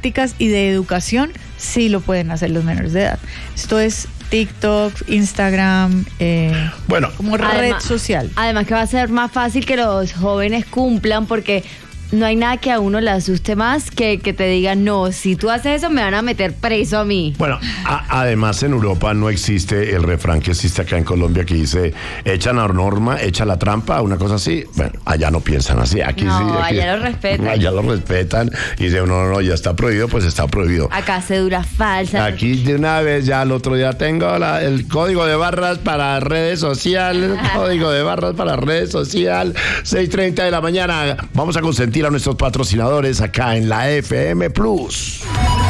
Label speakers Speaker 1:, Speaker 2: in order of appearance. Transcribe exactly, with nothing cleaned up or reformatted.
Speaker 1: prácticas y de educación, sí lo pueden hacer los menores de edad. Esto es TikTok, Instagram, eh,
Speaker 2: bueno,
Speaker 1: como red
Speaker 3: además,
Speaker 1: social.
Speaker 3: Además que va a ser más fácil que los jóvenes cumplan, porque no hay nada que a uno le asuste más que que te digan, no, si tú haces eso me van a meter preso a mí.
Speaker 2: Bueno, a, además en Europa no existe el refrán que existe acá en Colombia que dice, echa la norma, echa la trampa, una cosa así. Bueno, allá no piensan así. Aquí
Speaker 3: no,
Speaker 2: sí. Aquí,
Speaker 3: allá lo respetan.
Speaker 2: Allá lo respetan y dicen, no, no, no, ya está prohibido, pues está prohibido.
Speaker 3: Acá cédula falsa.
Speaker 2: Aquí de una vez ya al otro día tengo la, el código de barras para redes sociales, código de barras para redes sociales, seis treinta de la mañana. Vamos a consentir a nuestros patrocinadores acá en la F M Plus.